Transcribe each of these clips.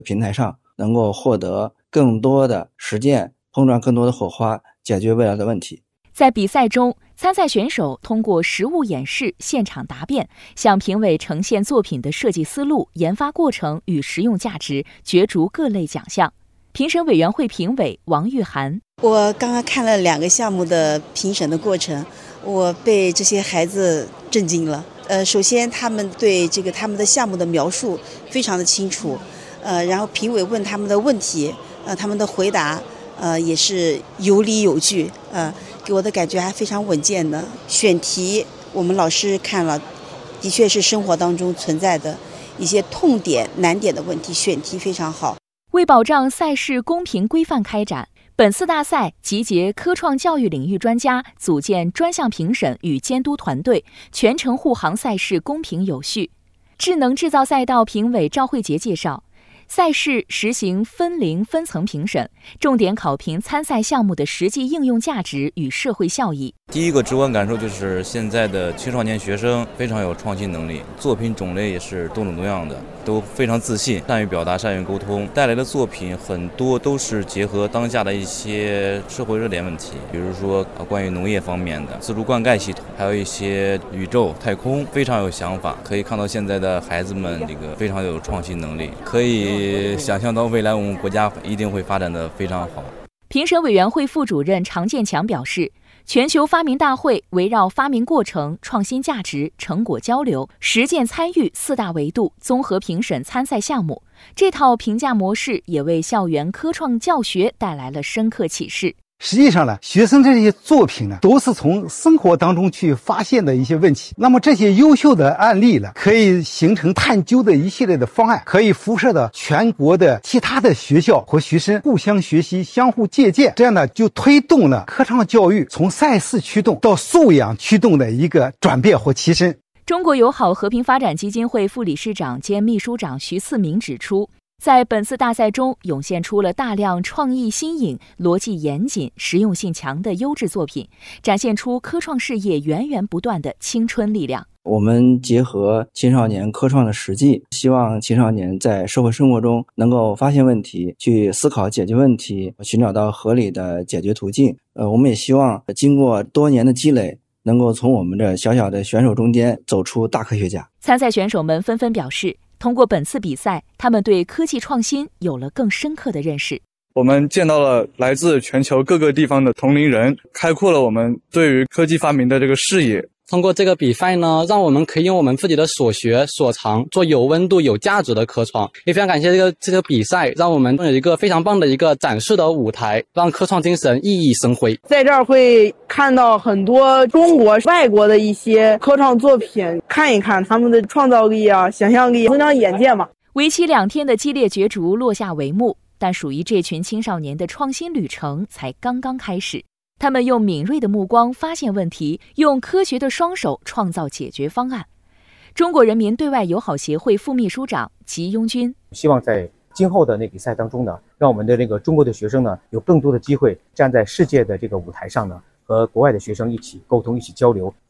平台上能够获得更多的实践，碰撞更多的火花，解决未来的问题。 在比赛中，参赛选手通过实物演示、现场答辩，向评委呈现作品的设计思路、研发过程与实用价值，角逐各类奖项。评审委员会评委王玉涵： 我刚刚看了2个项目的评审的过程，我被这些孩子震惊了。首先他们对他们的项目的描述非常的清楚，然后评委问他们的问题，他们的回答也是有理有据，给我的感觉还非常稳健的。选题我们老师看了，的确是生活当中存在的一些痛点、难点的问题，选题非常好。 为保障赛事公平规范开展，本次大赛集结科创教育领域专家，组建专项评审与监督团队，全程护航赛事公平有序。智能制造赛道评委赵慧杰介绍，赛事实行分龄分层评审，重点考评参赛项目的实际应用价值与社会效益。 第一个直观感受就是现在的青少年学生非常有创新能力，作品种类也是多种多样的，都非常自信，善于表达，善于沟通，带来的作品很多都是结合当下的一些社会热点问题，比如说关于农业方面的自主灌溉系统，还有一些宇宙太空，非常有想法。可以看到现在的孩子们非常有创新能力，可以想象到未来我们国家一定会发展得非常好。 评审委员会副主任常建强表示，全球发明大会围绕发明过程、创新价值、成果交流、实践参与4大维度综合评审参赛项目，这套评价模式也为校园科创教学带来了深刻启示。 实际上呢，学生这些作品呢，都是从生活当中去发现的一些问题。那么这些优秀的案例呢，可以形成探究的一系列的方案，可以辐射到全国的其他的学校和学生互相学习、相互借鉴。这样呢，就推动了科创教育从赛事驱动到素养驱动的一个转变或提升。 中国友好和平发展基金会副理事长兼秘书长徐四明指出，在本次大赛中涌现出了大量创意新颖、逻辑严谨、实用性强的优质作品，展现出科创事业源源不断的青春力量。 我们结合青少年科创的实际，希望青少年在社会生活中能够发现问题，去思考解决问题，寻找到合理的解决途径。我们也希望经过多年的积累，能够从我们这小小的选手中间走出大科学家。 参赛选手们纷纷表示，通过本次比赛，他们对科技创新有了更深刻的认识。 我们见到了来自全球各个地方的同龄人，开阔了我们对于科技发明的这个视野。 通过这个比赛呢，让我们可以用我们自己的所学所长做有温度有价值的科创，也非常感谢这个比赛，让我们有一个非常棒的一个展示的舞台，让科创精神熠熠生辉。 在这儿会看到很多中国外国的一些科创作品，看一看他们的创造力啊、想象力，增长眼界嘛。 为期2天的激烈角逐落下帷幕，但属于这群青少年的创新旅程才刚刚开始。他们用敏锐的目光发现问题，用科学的双手创造解决方案。中国人民对外友好协会副秘书长吉庸军希望在今后的比赛当中呢，让我们的中国的学生呢，有更多的机会站在世界的这个舞台上呢，和国外的学生一起沟通、一起交流。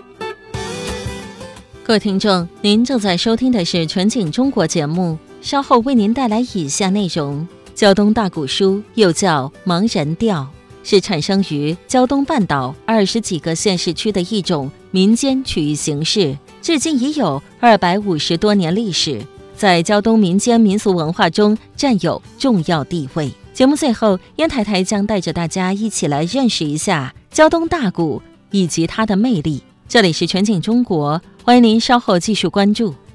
各位听众，您正在收听的是全景中国节目，稍后为您带来以下内容。胶东大鼓书又叫盲人调，是产生于胶东半岛20几个县市区的一种民间曲艺形式，至今已有250多年历史，在胶东民间民俗文化中占有重要地位。节目最后，燕太太将带着大家一起来认识一下胶东大鼓以及它的魅力。这里是全景中国，欢迎您稍后继续关注。